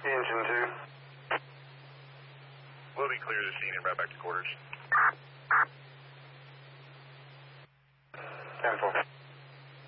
Engine 2. We'll be clear the scene and right back to quarters. 10-4.